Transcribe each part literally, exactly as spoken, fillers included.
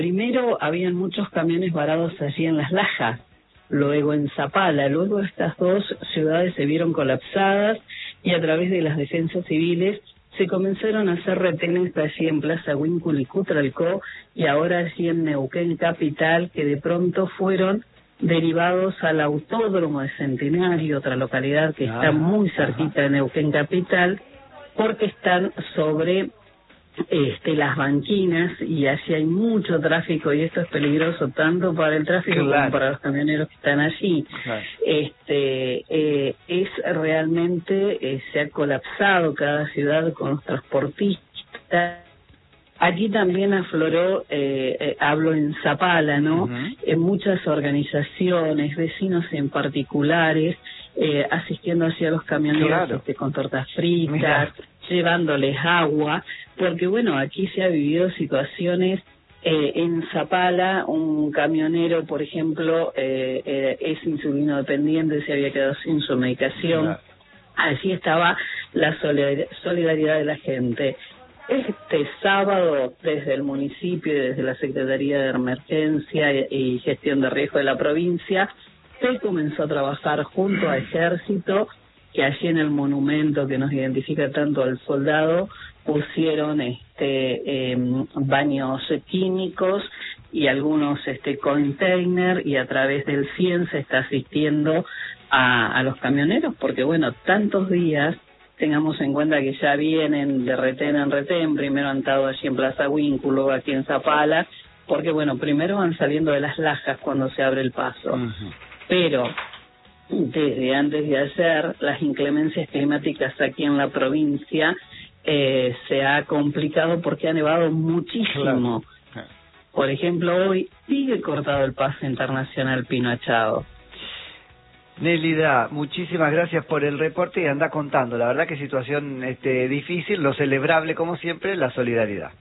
Primero habían muchos camiones varados allí en Las Lajas, luego en Zapala, luego estas dos ciudades se vieron colapsadas y a través de las defensas civiles se comenzaron a hacer retenes allí en Plaza Huíncul y Cutralcó y ahora allí en Neuquén Capital, que de pronto fueron derivados al Autódromo de Centenario, otra localidad que ah, está muy cerquita ajá. de Neuquén Capital, porque están sobre este las banquinas y allí hay mucho tráfico y esto es peligroso tanto para el tráfico claro. como para los camioneros que están allí. Claro. Este eh, es realmente eh, se ha colapsado cada ciudad con los transportistas. Aquí también afloró, eh, eh, hablo en Zapala, ¿no? Uh-huh. En muchas organizaciones, vecinos en particulares, eh, asistiendo hacia los camioneros claro. este, con tortas fritas, Mira. llevándoles agua, porque bueno, aquí se ha vivido situaciones, eh, en Zapala, un camionero, por ejemplo, eh, eh, es insulino dependiente, se había quedado sin su medicación, Mira. allí estaba la solidaridad de la gente. Este sábado, desde el municipio y desde la Secretaría de Emergencia y Gestión de Riesgo de la provincia, se comenzó a trabajar junto a Ejército, que allí en el monumento que nos identifica tanto al soldado, pusieron este eh, baños químicos y algunos este container, y a través del cien se está asistiendo a, a los camioneros, porque bueno, tantos días. Tengamos en cuenta que ya vienen de retén en retén, primero han estado allí en Plaza Huíncul, luego aquí en Zapala, porque bueno, primero van saliendo de Las Lajas cuando se abre el paso. Uh-huh. Pero desde antes de ayer, las inclemencias climáticas aquí en la provincia eh, se ha complicado porque ha nevado muchísimo. Claro. Por ejemplo, hoy sigue cortado el paso internacional Pino Achado. Nélida, muchísimas gracias por el reporte y anda contando. La verdad que situación este, difícil, lo celebrable como siempre, la solidaridad.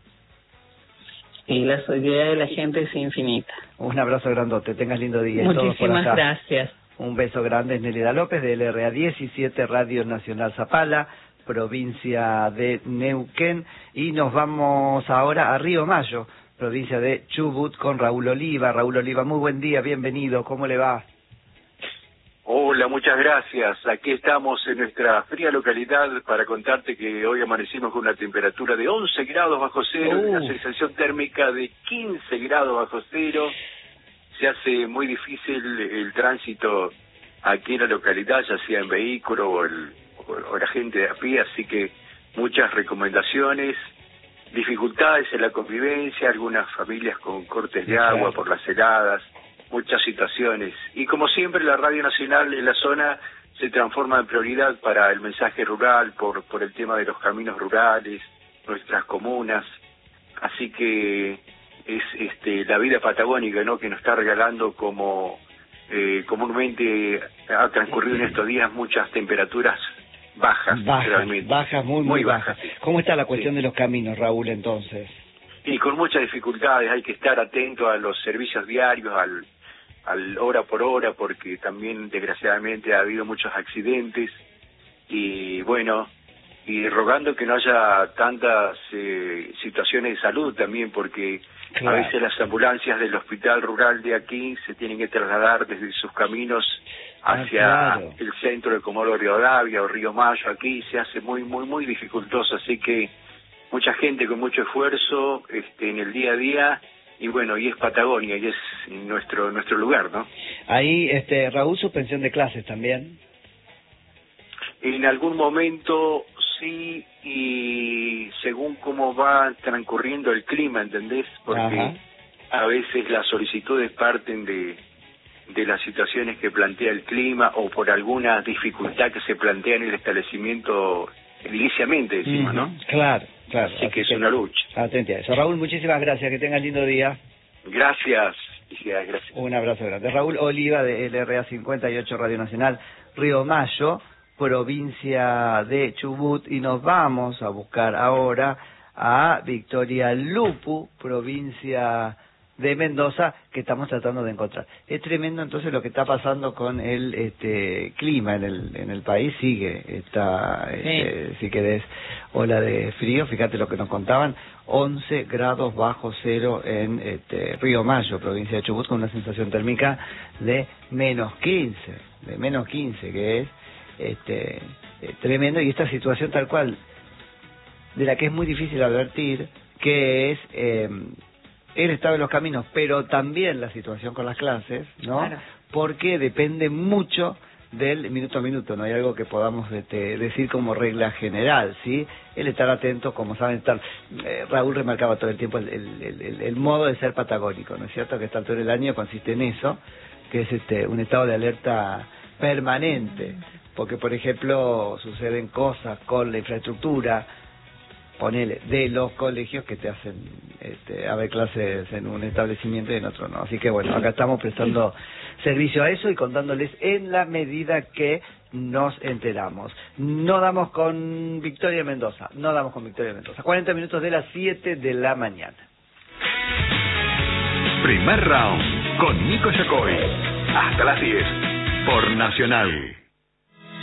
Y la solidaridad de la gente es infinita. Un abrazo grandote, tengas lindo día. Muchísimas gracias. Un beso grande, es Nélida López de L R A diecisiete, Radio Nacional Zapala, provincia de Neuquén. Y nos vamos ahora a Río Mayo, provincia de Chubut, con Raúl Oliva. Raúl Oliva, muy buen día, bienvenido, ¿cómo le va? Hola, muchas gracias. Aquí estamos en nuestra fría localidad para contarte que hoy amanecimos con una temperatura de once grados bajo cero, uh. una sensación térmica de quince grados bajo cero. Se hace muy difícil el tránsito aquí en la localidad, ya sea en vehículo o, el, o la gente de a pie, así que muchas recomendaciones, dificultades en la convivencia, algunas familias con cortes de agua por las heladas, muchas situaciones. Y como siempre, la Radio Nacional en la zona se transforma en prioridad para el mensaje rural, por por el tema de los caminos rurales, nuestras comunas. Así que es este la vida patagónica, ¿no?, que nos está regalando, como eh, comúnmente ha transcurrido en estos días, muchas temperaturas bajas. Bajas, bajas, muy, muy, muy bajas. bajas. ¿Cómo está la cuestión sí. de los caminos, Raúl, entonces? Y con muchas dificultades, hay que estar atento a los servicios diarios, al al hora por hora, porque también desgraciadamente ha habido muchos accidentes, y bueno, y rogando que no haya tantas eh, situaciones de salud también, porque claro. a veces las ambulancias del hospital rural de aquí se tienen que trasladar desde sus caminos hacia ah, claro. el centro de Comodoro Rivadavia o Río Mayo. Aquí se hace muy, muy, muy dificultoso, así que mucha gente con mucho esfuerzo este, en el día a día. Y bueno, y es Patagonia, y es nuestro nuestro lugar, ¿no? Ahí, este Raúl, suspensión de clases también. En algún momento sí, y según cómo va transcurriendo el clima, ¿entendés? Porque Ajá. a veces las solicitudes parten de, de las situaciones que plantea el clima, o por alguna dificultad que se plantea en el establecimiento ediliciamente, decimos, uh-huh. ¿no? Claro. Claro, así que es una lucha. Atente a eso. Raúl, muchísimas gracias, que tengan lindo día. Gracias, gracias. Un abrazo grande. Raúl Oliva de L R A cincuenta y ocho, Radio Nacional, Río Mayo, provincia de Chubut, y nos vamos a buscar ahora a Victoria Lupu, provincia de Mendoza que estamos tratando de encontrar. Es tremendo entonces lo que está pasando con el este clima en el en el país. Sigue esta, sí. este, si querés, ola de frío. Fíjate lo que nos contaban, once grados bajo cero en este, Río Mayo, provincia de Chubut, con una sensación térmica de menos quince, de menos quince, que es este eh, tremendo. Y esta situación tal cual, de la que es muy difícil advertir, que es eh, el estado de los caminos, pero también la situación con las clases, ¿no? Claro. Porque depende mucho del minuto a minuto, no hay algo que podamos este, decir como regla general, ¿sí? El estar atento, como saben, estar eh, Raúl remarcaba todo el tiempo el, el, el, el modo de ser patagónico, ¿no es cierto? Que esta altura del año consiste en eso, que es este un estado de alerta permanente, porque por ejemplo suceden cosas con la infraestructura, ponele, de los colegios que te hacen este, haber clases en un establecimiento y en otro no. Así que bueno, acá estamos prestando servicio a eso y contándoles en la medida que nos enteramos. No damos con Victoria Mendoza, no damos con Victoria Mendoza. cuarenta minutos de las siete de la mañana. Primer round con Nico Yacoy. Hasta las diez por Nacional.